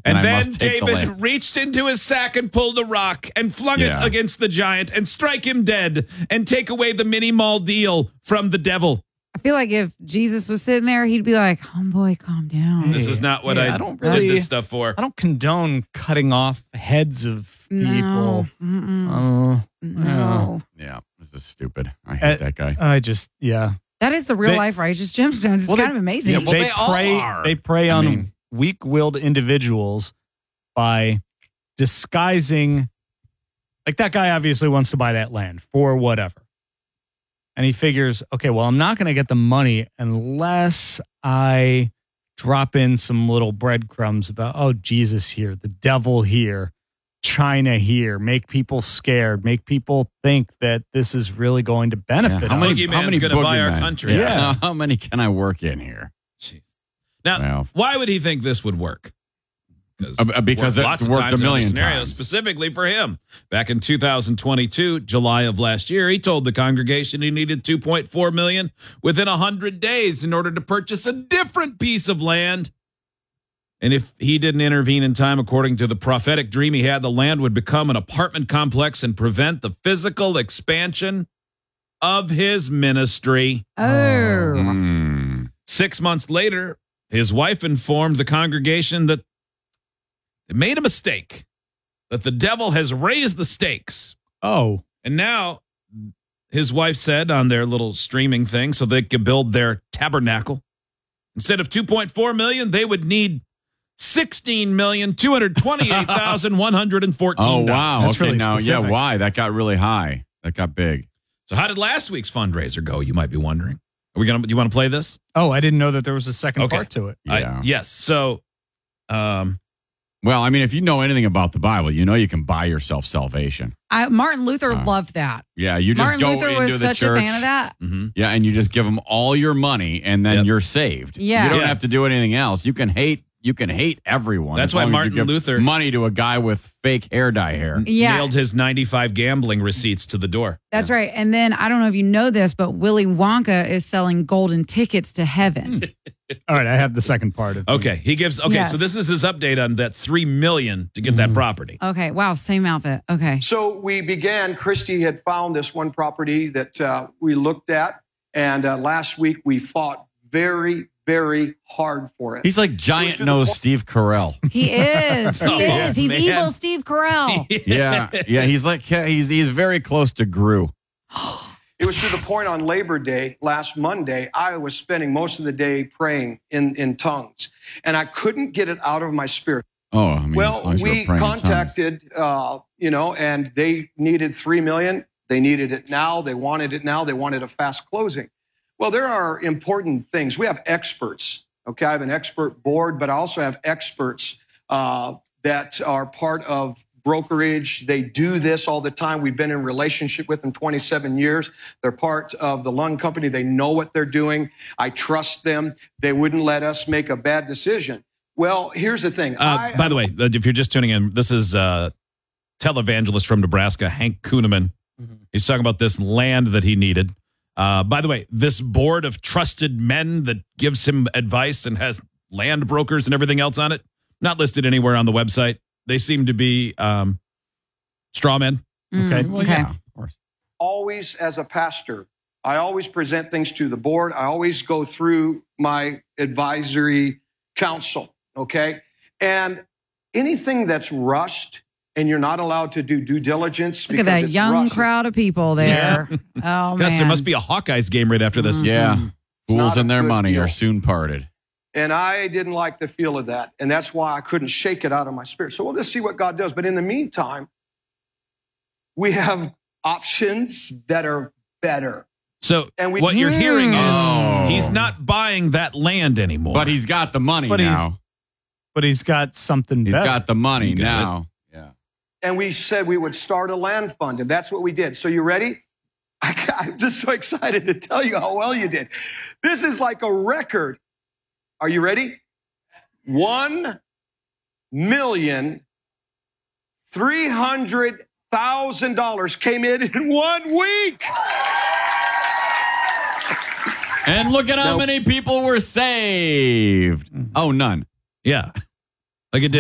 And I then must take the David land. reached into his sack and pulled a rock and flung it against the giant and strike him dead and take away the mini mall deal from the devil. I feel like if Jesus was sitting there, he'd be like, homeboy, calm down. This is not what I don't did really- this stuff for. I don't condone cutting off heads of No. people. No. Yeah, this is stupid. I hate that guy. That is the real They- life righteous gemstones. It's kind of amazing. Yeah, well, they all prey. are. They prey I on mean- weak-willed individuals by disguising. Like that guy obviously wants to buy that land for whatever, and he figures, okay, well, I'm not going to get the money unless I drop in some little breadcrumbs about, oh, Jesus here, the devil here, China here, make people scared, make people think that this is really going to benefit How us. many, Boogeyman's how many gonna buy our boogeymen? country. Yeah. How many can I work in here? Now, Well, why would he think this would work? Because lots it's of worked times a in other million scenarios, times. specifically for him. Back in 2022, July of last year, he told the congregation he needed $2.4 million within 100 days in order to purchase a different piece of land. And if he didn't intervene in time, according to the prophetic dream he had, the land would become an apartment complex and prevent the physical expansion of his ministry. Oh. 6 months later, his wife informed the congregation that they made a mistake, that the devil has raised the stakes. Oh, And now his wife said on their little streaming thing, so they could build their tabernacle, instead of $2.4 million, they would need $16,228,114. Oh, wow. That's Okay, really now, specific. why? That got really high. That got big. So how did last week's fundraiser go? You might be wondering. Do you want to play this? I didn't know that there was a second Okay. part to it. Yeah. Yes. So, Well, I mean, if you know anything about the Bible, you know you can buy yourself salvation. Martin Luther loved that. Yeah, you just Martin go Luther into was the such church. a fan of that. Yeah, and you just give them all your money, and then Yep. you're saved. Yeah. You don't Yeah. have to do anything else. You can hate everyone. That's as why long as you Martin give Luther- money to a guy with fake hair dye hair. Yeah. nailed his 95 gambling receipts to the door. That's right. And then I don't know if you know this, but Willy Wonka is selling golden tickets to heaven. All right, I have the second part of it. Okay, he gives. Okay, Yes. so this is his update on that $3 million to get that property. Okay. Wow. Same outfit. Okay. So we began, Christy had found this one property that we looked at. And last week we fought very, very hard for it. He's like giant nose Steve Carell. He is. He Oh, is. He's man. evil Steve Carell. Yeah, he's like he's very close to Gru. It was to the point on Labor Day, last Monday, I was spending most of the day praying in tongues. And I couldn't get it out of my spirit. Oh, I mean, as Well, long as you're we praying in tongues. contacted, and they needed $3 million. They needed it now. They wanted it now. They wanted a fast closing. Well, there are important things. We have experts. Okay, I have an expert board, but I also have experts that are part of brokerage. They do this all the time. We've been in relationship with them 27 years. They're part of the lung company. They know what they're doing. I trust them. They wouldn't let us make a bad decision. Well, here's the thing. By the way, if you're just tuning in, this is televangelist from Nebraska, Hank Kuhneman. He's talking about this land that he needed. By the way, this board of trusted men that gives him advice and has land brokers and everything else on it, not listed anywhere on the website. They seem to be straw men. Okay. Well, Okay. yeah, of course. always, as a pastor, I always present things to the board. I always go through my advisory council, okay? And anything that's rushed and you're not allowed to do due diligence Look at because that it's young rushed. crowd of people there. Oh, Yes, man. there must be a Hawkeyes game right after this. Yeah, fools not a and their good money deal. are soon parted. And I didn't like the feel of that. And that's why I couldn't shake it out of my spirit. So we'll just see what God does. But in the meantime, we have options that are better. So And we- what you're hearing Oh. is he's not buying that land anymore. But he's got the money But now. But he's got something He's better. got the money You got now. Yeah. And we said we would start a land fund. And that's what we did. So you ready? I'm just so excited to tell you how well you did. This is like a record. Are you ready? $1,300,000 came in 1 week. And look at how Now- many people were saved. Oh, none. yeah. Like it did